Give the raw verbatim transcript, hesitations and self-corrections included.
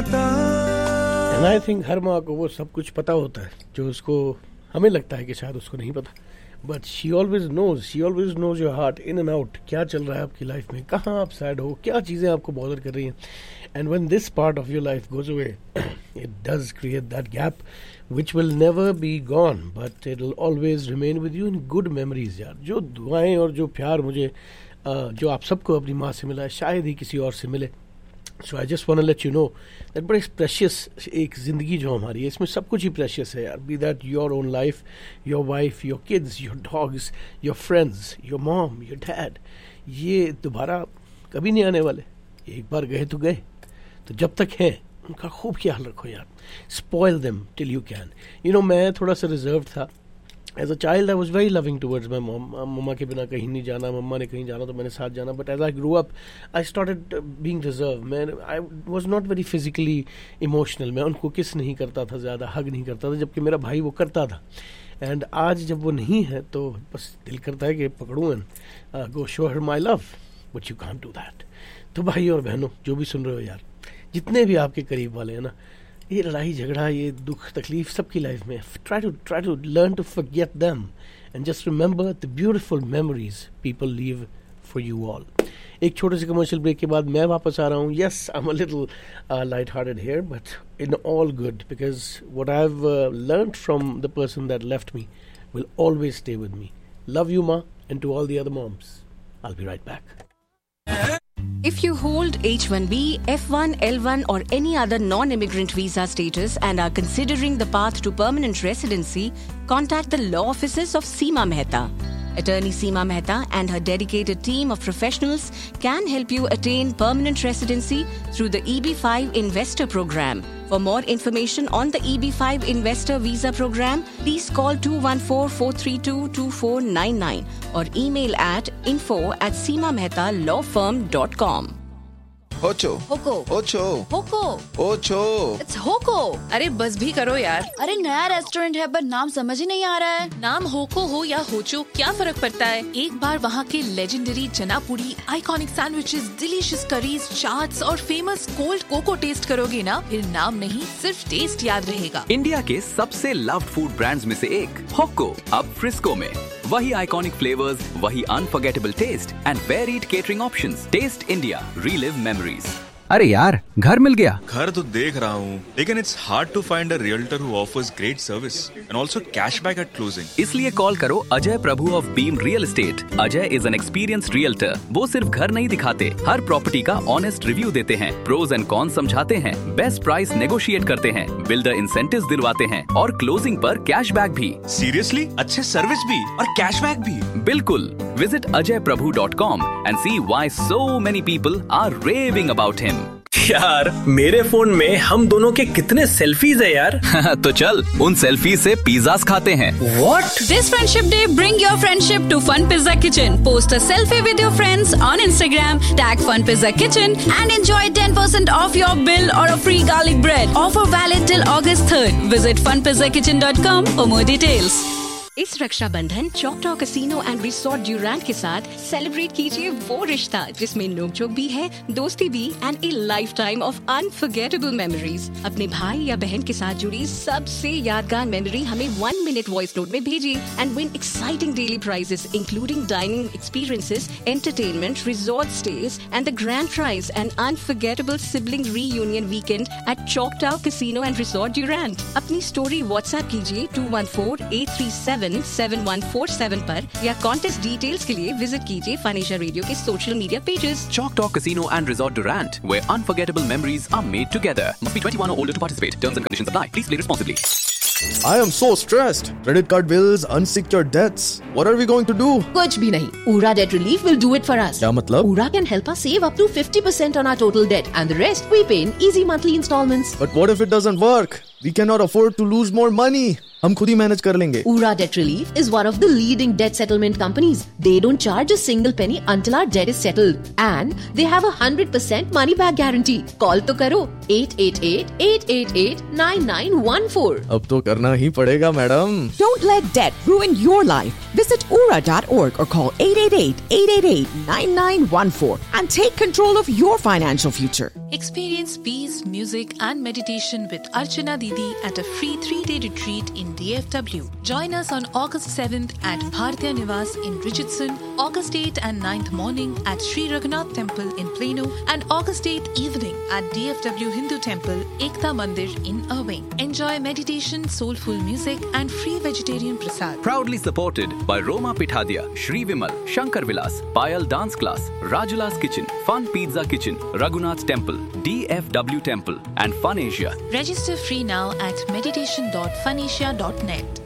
पता। And I think हर माँ को वो सब कुछ पता होता है जो उसको हमें लगता है कि शायद उसको नहीं पता. But she always knows, she always knows your heart in and out. क्या चल रहा है आपकी लाइफ में, कहाँ आप सैड हो, क्या चीज़ें आपको बॉदर कर रही हैं. And when this part of your life goes away, it does create that gap which will never be gone, but it will always remain with you in good memories. यार जो दुआएं और जो प्यार मुझे जो आप सबको अपनी माँ से मिला है शायद ही किसी और से मिले. So I just want to let you know that बड़े precious एक ज़िंदगी जो हमारी है इसमें सब कुछ ही precious है यार. Be that your own life, your wife, your kids, your dogs, your friends, your mom, your dad. ये दोबारा कभी नहीं आने वाले. एक बार गए तो गए. तो जब तक हैं उनका खूब ख्याल रखो यार. Spoil them till you can. You know मैं थोड़ा सा reserved था. As a child, I was very loving towards my mom. मम्मा के बिना कहीं नहीं जाना, मम्मा ने कहीं जाना तो मैंने साथ जाना. But as I grew up, I started being reserved. मैं I was not very physically emotional. मैं उनको किस नहीं करता था ज़्यादा, हग नहीं करता था, जबकि मेरा भाई वो करता था. And आज जब वो नहीं है तो बस दिल करता है कि पकड़ूँ and uh, go show her my love. But you can't do that. तो भाई और बहनों जो भी सुन रहे हो यार, जितने भी आपके करीब वाले हैं ना, ये लड़ाई झगड़ा ये दुख तकलीफ सबकी लाइफ में, try to try to learn to forget them and just remember the beautiful memories people leave for you all. एक छोटे से कमर्शियल ब्रेक के बाद मैं वापस आ रहा हूँ. Yes, I'm a little uh, light-hearted here, but in all good because what I've uh, learned from the person that left me will always stay with me. Love you, Ma, and to all the other moms. I'll be right back. If you hold H one B, F one, L one or any other non-immigrant visa status and are considering the path to permanent residency, contact the law offices of Seema Mehta. Attorney Seema Mehta and her dedicated team of professionals can help you attain permanent residency through the E B five Investor Program. For more information on the E B five Investor Visa Program, please call two one four, four three two, two four nine nine or email at info at seema mehta law firm dot com. होचो होको होचो होको होचो it's होको. अरे बस भी करो यार. अरे नया restaurant है पर नाम समझ ही नहीं आ रहा है. नाम होको हो या होचो क्या फर्क पड़ता है. एक बार वहाँ के लेजेंडरी चना पूरी, iconic sandwiches, delicious curries, chaats और फेमस कोल्ड कोको टेस्ट करोगे ना, फिर नाम नहीं सिर्फ टेस्ट याद रहेगा. इंडिया के सबसे लव्ड फूड ब्रांड्स में से एक होको अब फ्रिस्को में. वही आइकॉनिक फ्लेवर्स, वही unforgettable test and varied catering options. Test India, relive memories. अरे यार घर मिल गया. घर तो देख रहा हूँ लेकिन it's hard to find a realtor who offers great service and also cashback eight closing. इसलिए कॉल करो अजय प्रभु of beam real estate. Ajay is an experienced realtor. वो सिर्फ घर नहीं दिखाते, हर प्रॉपर्टी का ऑनेस्ट रिव्यू देते हैं, प्रोज एंड कॉन्स समझाते हैं, बेस्ट प्राइस नेगोशिएट करते हैं, बिल्डर इंसेंटिव्स दिलवाते हैं और क्लोजिंग पर कैशबैक भी. सीरियसली, अच्छे सर्विस भी और कैशबैक भी. बिल्कुल. Visit Ajay Prabhu dot com and C why so many people are raving about him. यार मेरे फोन में हम दोनों के कितने सेल्फीज है यार. तो चल उन सेल्फी से पिज़्ज़ास खाते हैं. What? This Friendship Day, bring your friendship to Fun Pizza Kitchen. Post a selfie with your friends on Instagram, tag Fun Pizza Kitchen and enjoy ten percent off your bill or a free garlic bread. Offer valid till August third. Visit fun pizza kitchen dot com for more details. इस Rakshabandhan चौकटॉ casino and resort ड्यूरैंट के साथ celebrate कीजिए वो रिश्ता जिसमें नोक-झोंक भी है, दोस्ती भी and A life time of unforgettable memories. अपने भाई या बहन के साथ जुड़ी सबसे यादगार मेमोरी हमें वन मिनट वॉइस नोट में भेजिए and win exciting daily prices including dining experiences, entertainment, resort stage and the grand prize and unforgettable sibling reunion weekend at चौकटॉ casino and resort ड्यूरैंट. अपनी स्टोरी व्हाट्सएप कीजिए to one four eight three seven seven one four seven पर या contest details के लिए visit कीजिए फनेशा radio के social media pages. Choctaw Casino and Resort Durant, where unforgettable memories are made together. Must be twenty-one or older to participate. Terms and conditions apply. Please play responsibly. I am so stressed. Credit card bills, unsecured debts. What are we going to do? कुछ भी नहीं. Ura Debt Relief will do it for us. क्या मतलब? Ura can help us save up to fifty percent on our total debt and the rest we pay in easy monthly installments. But what if it doesn't work? We cannot afford to lose more money. हम खुद ही manage कर लेंगे. Ura Debt Relief is one of the leading debt settlement companies. They don't charge a single penny until our debt is settled. And they have a one hundred percent money back guarantee. Call तो करो eight eight eight, eight eight eight, nine nine one four. अब तो करना ही पड़ेगा madam. Don't let debt ruin your life. Visit ura dot org or call eight eight eight, eight eight eight, nine nine one four and take control of your financial future. Experience peace, music and meditation with Archana Didi at a free three-day retreat in D F W. Join us on August seventh at Bhartiya Niwas in Richardson, August eighth and ninth morning at Sri Raghunath Temple in Plano, and August eighth evening at D F W Hindu Temple, Ekta Mandir in Irving. Enjoy meditation, soulful music and free vegetarian prasad. Proudly supported by Roma Pithadia, Shri Vimal, Shankar Vilas, Payal Dance Class, Rajula's Kitchen, Fun Pizza Kitchen, Raghunath Temple, D F W Temple and Fun Asia. Register free now at meditation dot funasia dot net.